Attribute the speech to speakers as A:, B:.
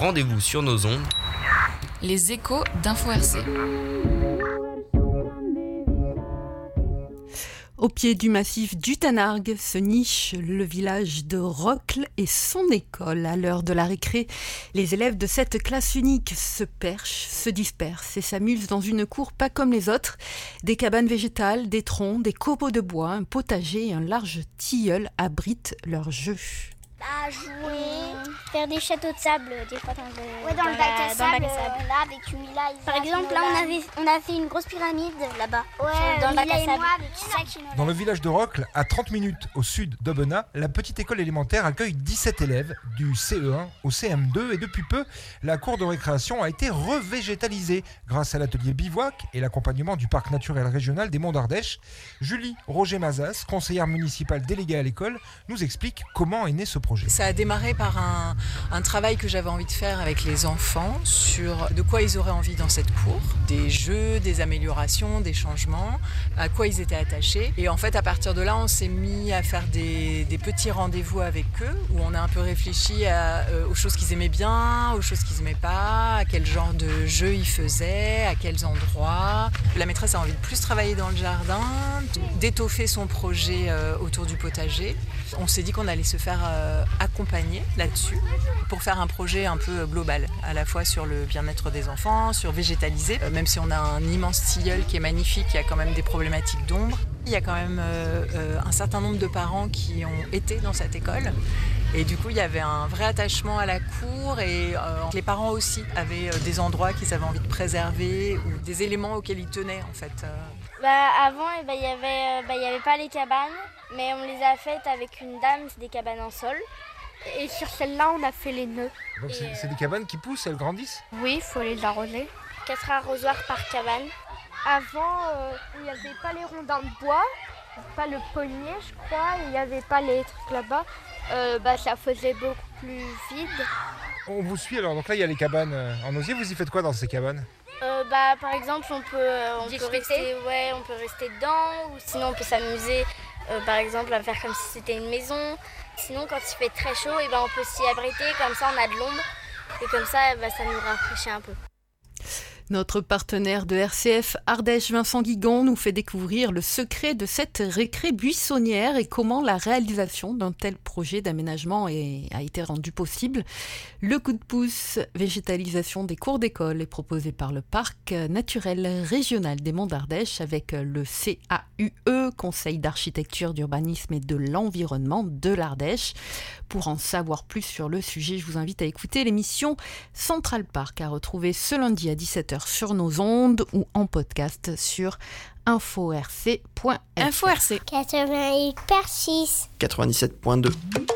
A: rendez-vous sur nos ondes.
B: Les échos d'Info RC.
C: Au pied du massif du Tanargue se niche le village de Rocle et son école. À l'heure de la récré, les élèves de cette classe unique se perchent, se dispersent et s'amusent dans une cour pas comme les autres. Des cabanes végétales, des troncs, des copeaux de bois, un potager et un large tilleul abritent leurs jeux.
D: Jouer, faire des châteaux de sable, des fois dans le
E: bac à sable.
D: Là, avec Mila,
E: par exemple, là, on a fait une grosse pyramide là-bas.
D: Dans le bac à sable.
F: Dans le village de Rocle, à 30 minutes au sud d'Aubenas, la petite école élémentaire accueille 17 élèves du CE1 au CM2 et depuis peu, la cour de récréation a été revégétalisée grâce à l'atelier bivouac et l'accompagnement du parc naturel régional des Monts d'Ardèche. Julie Roger-Mazas, conseillère municipale déléguée à l'école, nous explique comment est né ce projet.
G: Ça a démarré par un travail que j'avais envie de faire avec les enfants sur de quoi ils auraient envie dans cette cour, des jeux, des améliorations, des changements, à quoi ils étaient attachés. Et en fait, à partir de là, on s'est mis à faire des petits rendez-vous avec eux où on a un peu réfléchi aux choses qu'ils aimaient bien, aux choses qu'ils n'aimaient pas, à quel genre de jeux ils faisaient, à quels endroits. La maîtresse a envie de plus travailler dans le jardin, d'étoffer son projet autour du potager. On s'est dit qu'on allait se faire accompagner là-dessus pour faire un projet un peu global, à la fois sur le bien-être des enfants, sur végétaliser, même si on a un immense tilleul qui est magnifique, il y a quand même des problématiques d'ombre. Il y a quand même un certain nombre de parents qui ont été dans cette école et du coup il y avait un vrai attachement à la cour et les parents aussi avaient des endroits qu'ils avaient envie de préserver ou des éléments auxquels ils tenaient en fait.
D: Avant, il y avait pas les cabanes, mais on les a faites avec une dame, c'est des cabanes en sol. Et sur celle-là, on a fait les nœuds.
F: Donc c'est des cabanes qui poussent, elles grandissent ?
D: Oui, il faut les arroser. 4 arrosoirs par cabane. Avant, il n'y avait pas les rondins de bois, pas le pommier, je crois, il n'y avait pas les trucs là-bas. Ça faisait beaucoup plus vide.
F: On vous suit alors, donc là il y a les cabanes en osier, vous y faites quoi dans ces cabanes ?
D: Par exemple, on peut rester dedans, ou sinon on peut s'amuser, par exemple, à faire comme si c'était une maison. Sinon, quand il fait très chaud, on peut s'y abriter, comme ça on a de l'ombre, et comme ça, ça nous rafraîchit un peu.
C: Notre partenaire de RCF Ardèche, Vincent Guigon, nous fait découvrir le secret de cette récré buissonnière et comment la réalisation d'un tel projet d'aménagement a été rendue possible. Le coup de pouce végétalisation des cours d'école est proposé par le Parc naturel régional des Monts d'Ardèche avec le CAUE, Conseil d'architecture, d'urbanisme et de l'environnement de l'Ardèche. Pour en savoir plus sur le sujet, je vous invite à écouter l'émission Central Park à retrouver ce lundi à 17h sur nos ondes ou en podcast sur inforc.fr.
B: Info RC
E: 88.6
A: 97.2